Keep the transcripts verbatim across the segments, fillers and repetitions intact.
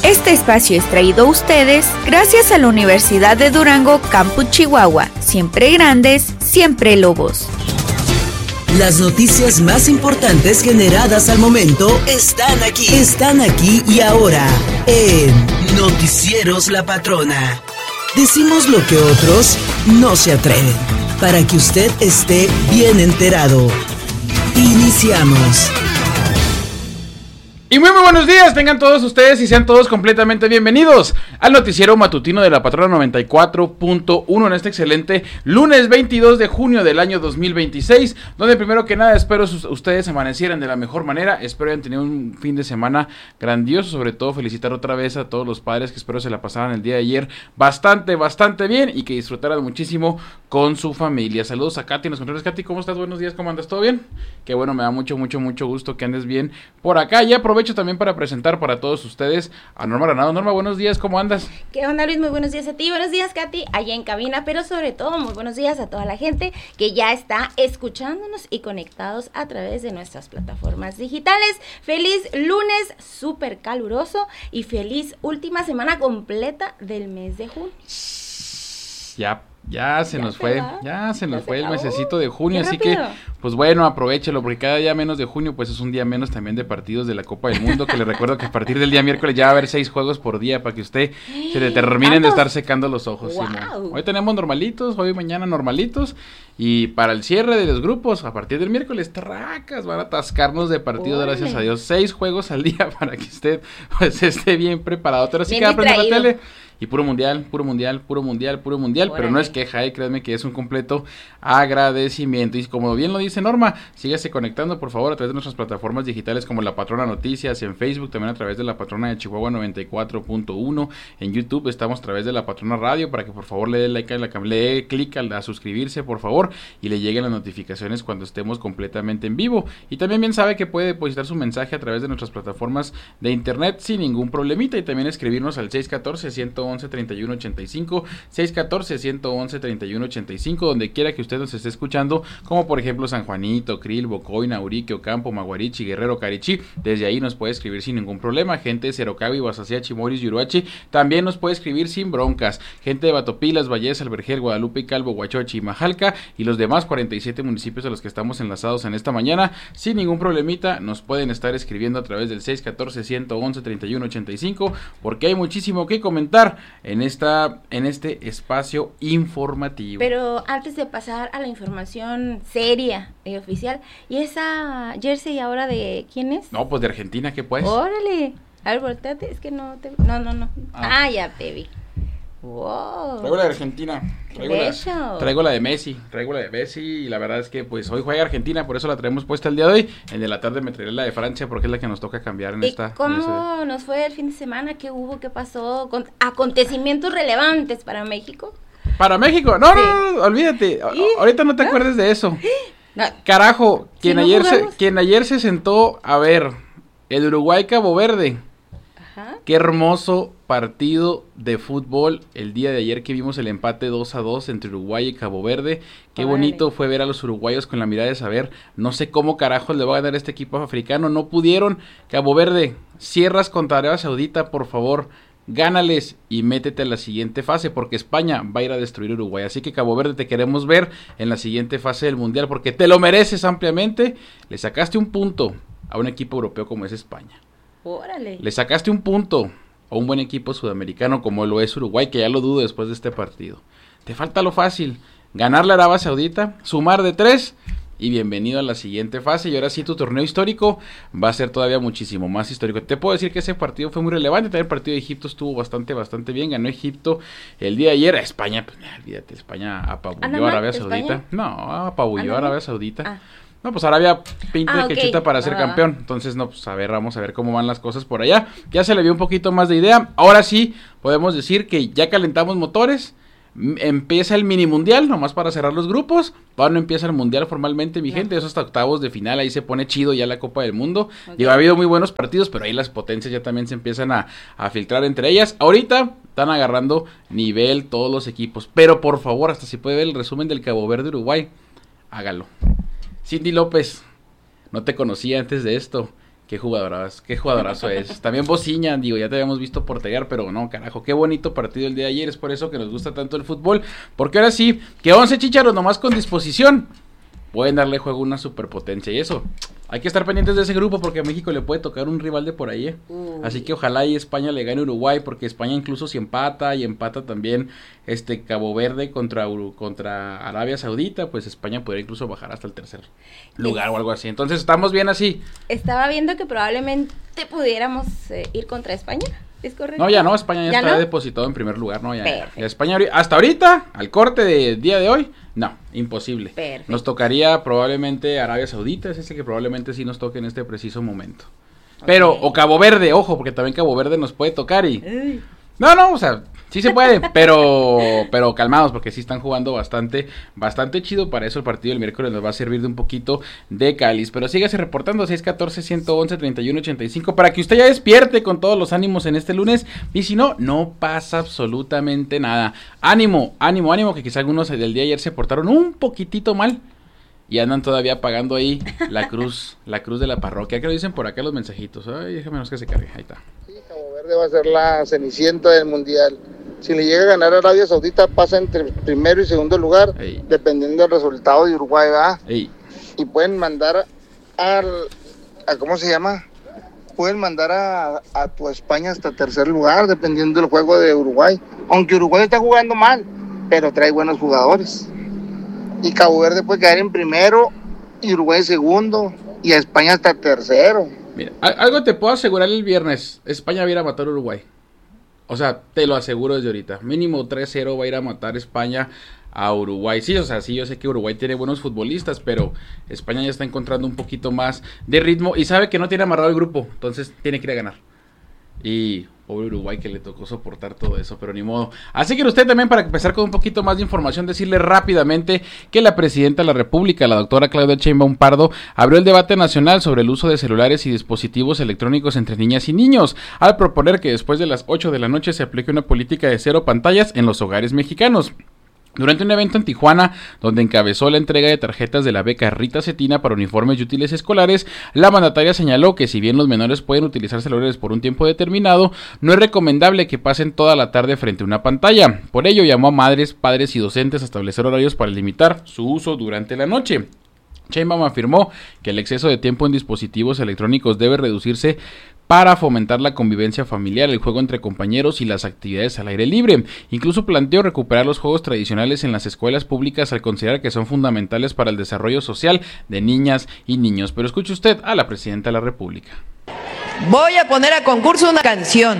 Este espacio es traído a ustedes gracias a la Universidad de Durango, Campus Chihuahua. Siempre grandes, siempre lobos. Las noticias más importantes generadas al momento están aquí. Están aquí y ahora en Noticieros La Patrona. Decimos lo que otros no se atreven, para que usted esté bien enterado. Iniciamos. Y muy muy buenos días, tengan todos ustedes y sean todos completamente bienvenidos al noticiero matutino de La Patrona noventa y cuatro punto uno en este excelente lunes veintidós de junio del año dos mil veintiséis, donde primero que nada espero sus, ustedes amanecieran de la mejor manera, espero hayan tenido un fin de semana grandioso, sobre todo felicitar otra vez a todos los padres que espero se la pasaran el día de ayer bastante, bastante bien y que disfrutaran muchísimo con su familia. Saludos a Katy, nos controles. Katy, ¿cómo estás? Buenos días, ¿cómo andas? ¿Todo bien? Qué bueno, me da mucho, mucho, mucho gusto que andes bien por acá. Y aprovecho también para presentar para todos ustedes a Norma Granado. Norma, buenos días, ¿cómo andas? ¿Qué onda, Luis? Muy buenos días a ti, buenos días, Katy, allá en cabina, pero sobre todo muy buenos días a toda la gente que ya está escuchándonos y conectados a través de nuestras plataformas digitales. Feliz lunes, súper caluroso y feliz última semana completa del mes de junio. Ya Ya se ya nos se fue, va. ya se nos Ya fue se el acabó. mesecito de junio, Qué así que, rápido. pues bueno, aprovéchelo, porque cada día menos de junio, pues es un día menos también de partidos de la Copa del Mundo, que les recuerdo que a partir del día miércoles ya va a haber seis juegos por día, para que usted se le terminen de ¿Tantos? estar secando los ojos. Wow. Simón. Hoy tenemos normalitos, hoy y mañana normalitos, y para el cierre de los grupos, a partir del miércoles, tracas, van a atascarnos de partidos, Órale. gracias a Dios, seis juegos al día, para que usted, pues, esté bien preparado. Pero sí Bien que va a prender la distraído. tele. Y puro mundial, puro mundial, puro mundial, puro mundial, pero no Órale. es queja, eh, créanme que es un completo agradecimiento. Y como bien lo dice Norma, sígase conectando por favor a través de nuestras plataformas digitales como La Patrona Noticias, en Facebook, también a través de La Patrona de Chihuahua noventa y cuatro punto uno, en YouTube estamos a través de La Patrona Radio, para que por favor le dé like a la cam- le dé clic a, a suscribirse por favor, y le lleguen las notificaciones cuando estemos completamente en vivo. Y también bien sabe que puede depositar su mensaje a través de nuestras plataformas de internet sin ningún problemita, y también escribirnos al seis uno cuatro, uno uno uno, tres uno ocho cinco, seis uno cuatro, uno uno uno, tres uno ocho cinco, donde quiera que usted nos esté escuchando, como por ejemplo San Juanito, Krill, Bocoina, Urique, Ocampo, Maguarichi, Guerrero, Carichí. Desde ahí nos puede escribir sin ningún problema. Gente de Cerocavi, Basacea, Chimoris, Yuruachi, también nos puede escribir sin broncas. Gente de Batopilas, Valles, Albergel, Guadalupe, Calvo, Huachochi y Majalca, y los demás cuarenta y siete municipios a los que estamos enlazados en esta mañana, sin ningún problemita, nos pueden estar escribiendo a través del seis uno cuatro, uno uno uno, tres uno ocho cinco, porque hay muchísimo que comentar en esta en este espacio informativo. Pero antes de pasar a la información seria y oficial, ¿y esa jersey ahora de quién es? No, pues de Argentina, ¿qué pues? Órale, a ver, volteate, es que no te... No, no, no. Ah. Ah, ya te vi. Wow. Traigo la de Argentina, traigo la, Bello. traigo la de Messi, traigo la de Messi, y la verdad es que pues hoy juega Argentina, por eso la traemos puesta el día de hoy. El de la tarde me traeré la de Francia, porque es la que nos toca cambiar en ¿Y esta. en cómo ese- nos fue el fin de semana? ¿Qué hubo? ¿Qué pasó? Con acontecimientos relevantes para México. Para México, no, Sí. no, no, olvídate, a- ¿Y? ahorita no te ¿Ah? acuerdes de eso. No, Carajo, quien, no ayer se, jugamos. quien ayer se sentó a ver el Uruguay-Cabo Verde. ajá. Qué hermoso partido de fútbol el día de ayer, que vimos el empate dos a dos entre Uruguay y Cabo Verde. Qué Órale. bonito fue ver a los uruguayos con la mirada de saber, no sé cómo carajos le va a ganar este equipo africano, no pudieron. Cabo Verde, cierras contra Arabia Saudita, por favor, gánales y métete a la siguiente fase, porque España va a ir a destruir Uruguay. Así que Cabo Verde, te queremos ver en la siguiente fase del Mundial, porque te lo mereces ampliamente. Le sacaste un punto a un equipo europeo como es España. Órale. Le sacaste un punto a un buen equipo sudamericano como lo es Uruguay, que ya lo dudo después de este partido. Te falta lo fácil, ganar la Arabia Saudita, sumar de tres y bienvenido a la siguiente fase. Y ahora sí, tu torneo histórico va a ser todavía muchísimo más histórico. Te puedo decir que ese partido fue muy relevante. También el partido de Egipto estuvo bastante, bastante bien. Ganó Egipto el día de ayer. España, pues, olvídate, España apabulló ¿Anda a mal Arabia España? Saudita. No, apabulló ¿Anda a Arabia mal? Saudita. Ah. No, pues Arabia pinta Ah, que ok. chuta para Va, ser va, va. campeón. Entonces, no, pues a ver, vamos a ver cómo van las cosas por allá. Ya se le vio un poquito más de idea. Ahora sí, podemos decir que ya calentamos motores. M- Empieza el mini mundial, nomás para cerrar los grupos. Todavía no empieza el mundial formalmente, mi No. gente. Eso hasta octavos de final, ahí se pone chido ya la Copa del Mundo. Ok. Digo, ha habido muy buenos partidos, pero ahí las potencias ya también se empiezan a, a filtrar entre ellas. Ahorita están agarrando nivel todos los equipos. Pero por favor, hasta si puede ver el resumen del Cabo Verde Uruguay, hágalo. Cindy López, no te conocía antes de esto. Qué jugadorazo, qué jugadorazo es. También Bociña, digo, ya te habíamos visto porterear, pero no, carajo, qué bonito partido el día de ayer. Es por eso que nos gusta tanto el fútbol. Porque ahora sí, que once chícharos nomás con disposición pueden darle juego a una superpotencia. Y eso, hay que estar pendientes de ese grupo porque a México le puede tocar un rival de por ahí, ¿eh? Uh. Así que ojalá y España le gane a Uruguay, porque España incluso si empata y empata también este Cabo Verde contra Uru, contra Arabia Saudita, pues España podría incluso bajar hasta el tercer lugar es, o algo así. Entonces estamos bien así. Estaba viendo que probablemente pudiéramos eh, ir contra España. ¿Es correcto? No, ya no, España ya, ¿Ya está no? depositado en primer lugar, no, ya, ya. España hasta ahorita, al corte del día de hoy, no, imposible. Perfecto. Nos tocaría probablemente Arabia Saudita, es ese que probablemente sí nos toque en este preciso momento. Okay. Pero, o Cabo Verde, ojo, porque también Cabo Verde nos puede tocar y... Uy. No, no, o sea, sí se puede, pero pero calmados, porque sí están jugando bastante, bastante chido. Para eso el partido del miércoles nos va a servir de un poquito de cáliz. Pero sígase reportando seis uno cuatro, uno uno uno, treinta y uno ochenta y cinco para que usted ya despierte con todos los ánimos en este lunes. Y si no, no pasa absolutamente nada. Ánimo, ánimo, ánimo, que quizá algunos del día de ayer se portaron un poquitito mal y andan todavía pagando ahí la cruz, la cruz de la parroquia. ¿Qué lo dicen por acá los mensajitos? Ay, déjame menos que se cargue, ahí está. Cabo Verde va a ser la cenicienta del mundial. Si le llega a ganar a Arabia Saudita, pasa entre primero y segundo lugar, Ey. dependiendo del resultado de Uruguay, ¿verdad? Ey. Y pueden mandar al, a, ¿cómo se llama? Pueden mandar a, a tu España hasta tercer lugar, dependiendo del juego de Uruguay. Aunque Uruguay está jugando mal, pero trae buenos jugadores. Y Cabo Verde puede quedar en primero, y Uruguay en segundo, y a España hasta tercero. Mira, algo te puedo asegurar el viernes, España va a ir a matar a Uruguay. O sea, te lo aseguro desde ahorita. Mínimo tres cero va a ir a matar España a Uruguay. Sí, o sea, sí, yo sé que Uruguay tiene buenos futbolistas, pero España ya está encontrando un poquito más de ritmo y sabe que no tiene amarrado el grupo, entonces tiene que ir a ganar. Y pobre Uruguay que le tocó soportar todo eso, pero ni modo. Así que usted también, para empezar con un poquito más de información, decirle rápidamente que la presidenta de la República, la doctora Claudia Sheinbaum Pardo, abrió el debate nacional sobre el uso de celulares y dispositivos electrónicos entre niñas y niños, al proponer que después de las ocho de la noche se aplique una política de cero pantallas en los hogares mexicanos. Durante un evento en Tijuana, donde encabezó la entrega de tarjetas de la beca Rita Cetina para uniformes y útiles escolares, la mandataria señaló que si bien los menores pueden utilizar celulares por un tiempo determinado, no es recomendable que pasen toda la tarde frente a una pantalla. Por ello, llamó a madres, padres y docentes a establecer horarios para limitar su uso durante la noche. Sheinbaum afirmó que el exceso de tiempo en dispositivos electrónicos debe reducirse para fomentar la convivencia familiar, el juego entre compañeros y las actividades al aire libre. Incluso planteó recuperar los juegos tradicionales en las escuelas públicas al considerar que son fundamentales para el desarrollo social de niñas y niños. Pero escuche usted a la presidenta de la República. Voy a poner a concurso una canción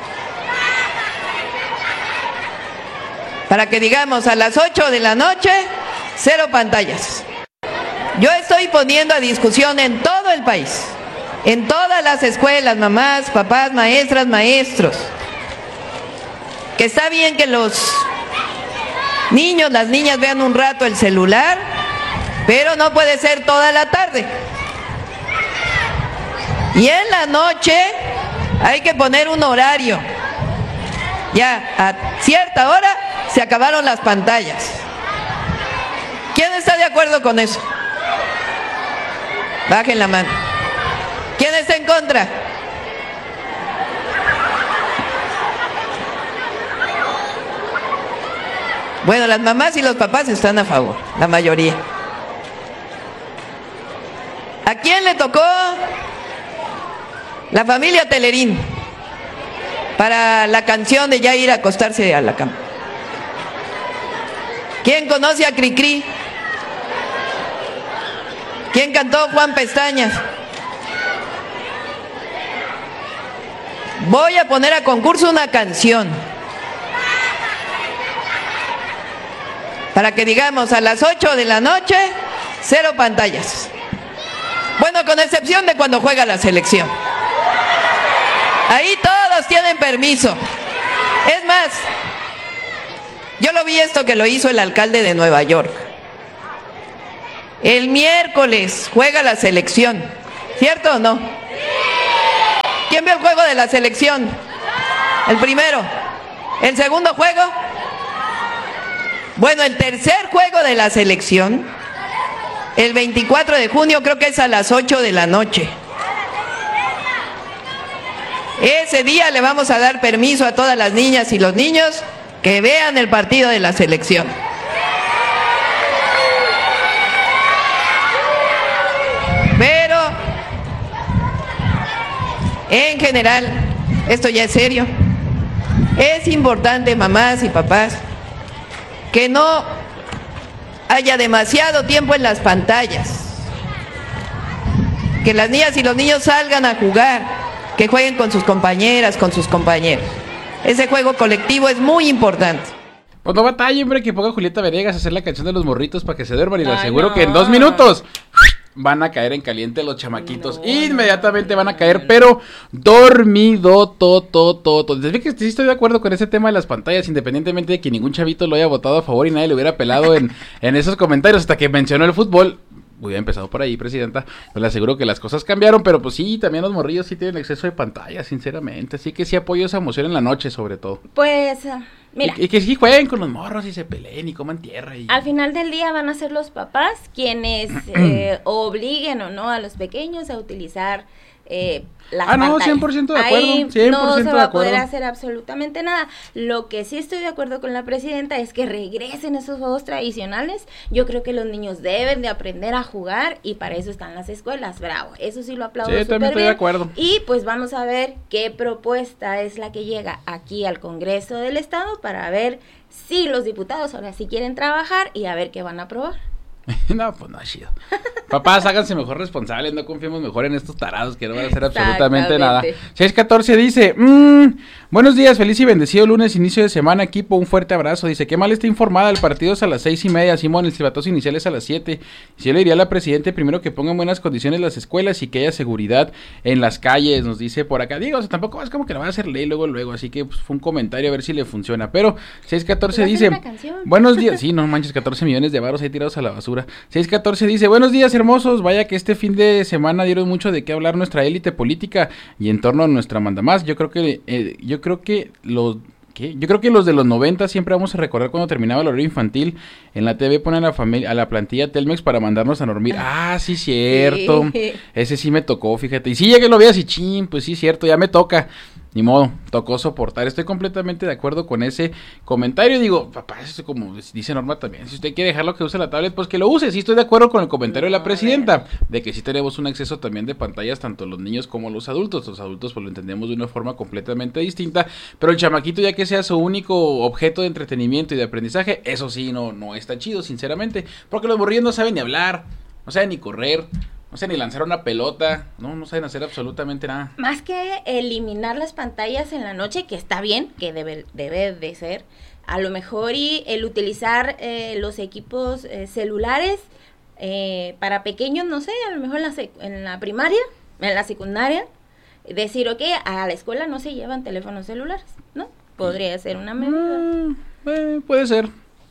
para que digamos a las ocho de la noche, cero pantallas. Yo estoy poniendo a discusión en todo el país, en todas las escuelas, mamás, papás, maestras, maestros, que está bien que los niños, las niñas vean un rato el celular, pero no puede ser toda la tarde. Y en la noche hay que poner un horario. Ya a cierta hora se acabaron las pantallas. ¿Quién está de acuerdo con eso? Bajen la mano. ¿Quién está en contra? Bueno, las mamás y los papás están a favor, la mayoría. ¿A quién le tocó la familia Telerín para la canción de ya ir a acostarse a la cama? ¿Quién conoce a Cricri? ¿Quién cantó Juan Pestañas? Voy a poner a concurso una canción para que digamos a las ocho de la noche, cero pantallas. Bueno, con excepción de cuando juega la selección. Ahí todos tienen permiso. Es más, yo lo vi esto que lo hizo el alcalde de Nueva York. El miércoles juega la selección, ¿cierto o no? ¿Quién vio el juego de la selección? El primero. ¿El segundo juego? Bueno, el tercer juego de la selección, el veinticuatro de junio, creo que es a las ocho de la noche. Ese día le vamos a dar permiso a todas las niñas y los niños que vean el partido de la selección. Pero, en general, esto ya es serio. Es importante, mamás y papás, que no haya demasiado tiempo en las pantallas. Que las niñas y los niños salgan a jugar. Que jueguen con sus compañeras, con sus compañeros. Ese juego colectivo es muy importante. Pues no batalla, hombre, que ponga Julieta Venegas a hacer la canción de los morritos para que se duerman y les aseguro no. que en dos minutos van a caer en caliente los chamaquitos. No, Inmediatamente van a caer, pero dormido, to, to, to, to. Desde que sí estoy de acuerdo con ese tema de las pantallas, independientemente de que ningún chavito lo haya votado a favor y nadie le hubiera pelado en, en esos comentarios hasta que mencionó el fútbol. Hubiera empezado por ahí, presidenta. Pues le aseguro que las cosas cambiaron, pero pues sí, también los morrillos sí tienen exceso de pantalla, sinceramente. Así que sí apoyo esa emoción en la noche, sobre todo. Pues, mira. Y, y que sí jueguen con los morros y se peleen y coman tierra. Y... Al final del día van a ser los papás quienes eh, obliguen o no a los pequeños a utilizar eh, las Ah, no, pantallas. cien por ciento de acuerdo. Ahí cien por ciento no se va de a acuerdo. poder hacer absolutamente nada. Lo que sí estoy de acuerdo con la presidenta es que regresen esos juegos tradicionales. Yo creo que los niños deben de aprender a jugar y para eso están las escuelas. Bravo, eso sí lo aplaudo. Sí, también estoy bien. de acuerdo. Y pues vamos a ver qué propuesta es la que llega aquí al Congreso del Estado para ver si los diputados ahora sí quieren trabajar y a ver qué van a aprobar. No, pues no, chido. Papás, háganse mejor responsables, no confiemos mejor en estos tarados que no van a hacer absolutamente nada. seis catorce dice, mmm, buenos días, feliz y bendecido lunes, inicio de semana, equipo, un fuerte abrazo. Dice, qué mal está informada, el partido es a las seis y media, Simón, el silbatazo inicial es a las siete. Si yo le diría a la presidenta primero que ponga en buenas condiciones las escuelas y que haya seguridad en las calles, nos dice por acá. Digo, o sea, tampoco es como que la va a hacer ley luego, luego, así que pues, fue un comentario a ver si le funciona. Pero seis catorce dice, buenos días, sí, no manches, catorce millones de varos ahí tirados a la basura. seis catorce dice, buenos días hermosos, vaya que este fin de semana dieron mucho de qué hablar nuestra élite política y en torno a nuestra mandamás. Yo creo que, eh, yo creo que los... ¿Qué? Yo creo que los de los noventa siempre vamos a recordar cuando terminaba el horario infantil. En la T V ponen a la familia, a la plantilla Telmex para mandarnos a dormir. Ah, sí, cierto. Sí. Ese sí me tocó, fíjate. Y sí, ya que lo veas y chin, pues sí, cierto, ya me toca. Ni modo, tocó soportar. Estoy completamente de acuerdo con ese comentario. Digo, papá, eso es como dice Norma también. Si usted quiere dejarlo que use la tablet, pues que lo use. Sí estoy de acuerdo con el comentario no, de la presidenta, de que sí tenemos un acceso también de pantallas, tanto los niños como los adultos. Los adultos pues lo entendemos de una forma completamente distinta, pero el chamaquito ya que sea su único objeto de entretenimiento y de aprendizaje, eso sí, no, no está chido, sinceramente. Porque los morrillos no saben ni hablar, no saben ni correr, no sé, ni lanzar una pelota, no, no saben hacer absolutamente nada. Más que eliminar las pantallas en la noche, que está bien, que debe, debe de ser, a lo mejor y el utilizar eh, los equipos eh, celulares eh, para pequeños, no sé, a lo mejor en la, sec- en la primaria, en la secundaria, decir, ok, a la escuela no se llevan teléfonos celulares, ¿no? Podría ser una medida. Mm, eh, puede ser.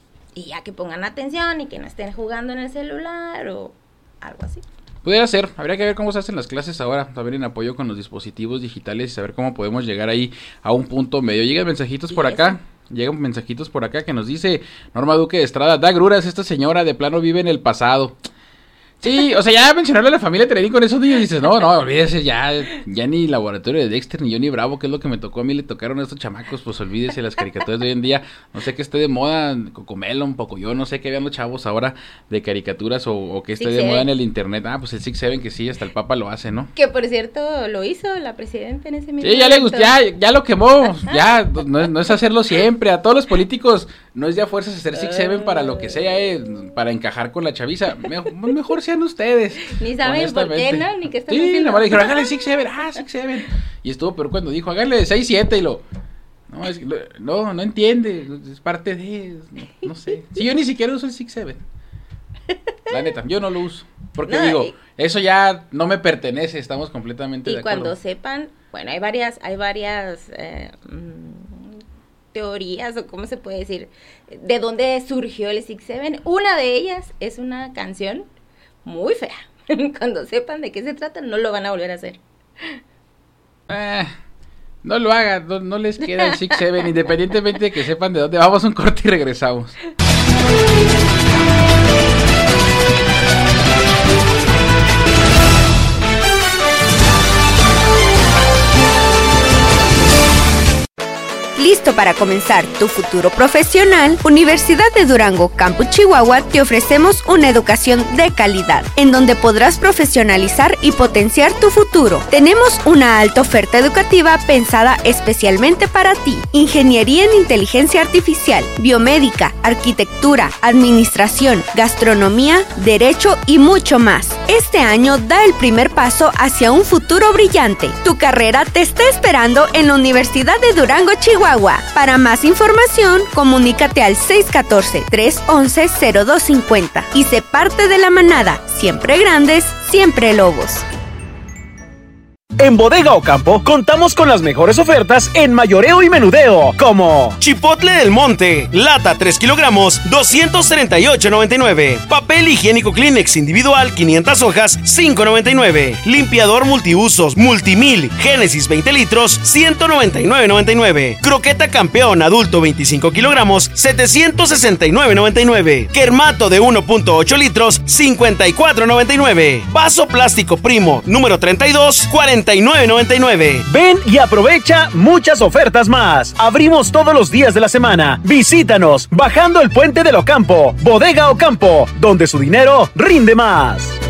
Y ya que pongan atención y que no estén jugando en el celular o algo así. Pudiera ser, habría que ver cómo se hacen las clases ahora, también en apoyo con los dispositivos digitales y saber cómo podemos llegar ahí a un punto medio. Llegan mensajitos por acá, llegan mensajitos por acá que nos dice Norma Duque de Estrada, da gruras, esta señora de plano vive en el pasado. Sí, o sea, ya mencionarle a la familia Trevín con esos niños dices, no, no, olvídese, ya, ya ni Laboratorio de Dexter, ni Johnny Bravo, que es lo que me tocó a mí, le tocaron a estos chamacos, pues olvídese las caricaturas de hoy en día, no sé qué esté de moda, Cocomelon, Pocoyo, no sé qué vean los chavos ahora de caricaturas o, o que esté Six de Seven. Moda en el internet, ah, pues el Six Seven que sí, hasta el Papa lo hace, ¿no? Que por cierto lo hizo la presidenta en ese mismo Sí, ya le gustó, ya, ya lo quemó, ya, no es, no es hacerlo siempre, a todos los políticos, no es ya fuerzas hacer Six Seven para lo que sea, eh, para encajar con la chaviza, mejor, mejor sean ustedes. Ni saben por qué, ¿no? Ni qué están sí, haciendo. Sí, nomás le dijeron, hágale Six Seven, ah, Six Seven. Y estuvo peor cuando dijo, hágale seis siete y lo... No, es, no, no entiende, es parte de... No, no sé. Sí, yo ni siquiera uso el Six Seven. La neta, yo no lo uso. Porque no, digo, y, eso ya no me pertenece, estamos completamente de acuerdo. Y cuando sepan, bueno, hay varias, hay varias... Eh, mmm, teorías o cómo se puede decir, de dónde surgió el Six Seven. Una de ellas es una canción muy fea. Cuando sepan de qué se trata, no lo van a volver a hacer. Eh, no lo hagan, no, no les queda el Six Seven, independientemente de que sepan de dónde. Vamos a un corte y regresamos. listo para comenzar tu futuro profesional, Universidad de Durango Campus Chihuahua te ofrecemos una educación de calidad, en donde podrás profesionalizar y potenciar tu futuro. Tenemos una alta oferta educativa pensada especialmente para ti. Ingeniería en Inteligencia Artificial, Biomédica, Arquitectura, Administración, Gastronomía, Derecho y mucho más. Este año da el primer paso hacia un futuro brillante. Tu carrera te está esperando en la Universidad de Durango, Chihuahua. Para más información, comunícate al seis uno cuatro, tres uno uno, cero dos cinco cero y sé parte de la manada. Siempre grandes, siempre lobos. En Bodega Ocampo contamos con las mejores ofertas en mayoreo y menudeo, como Chipotle del Monte, lata tres kilogramos, doscientos treinta y ocho noventa y nueve. Papel higiénico Kleenex individual, quinientas hojas, cinco noventa y nueve. Limpiador multiusos Multimil Génesis veinte litros, ciento noventa y nueve noventa y nueve. Croqueta Campeón adulto veinticinco kilogramos, setecientos sesenta y nueve noventa y nueve. Kermato de uno punto ocho litros, cincuenta y cuatro noventa y nueve. Vaso plástico Primo número treinta y dos, cuarenta y nueve noventa y nueve. Ven y aprovecha muchas ofertas más. Abrimos todos los días de la semana. Visítanos bajando el puente del Ocampo. Bodega Ocampo, donde su dinero rinde más.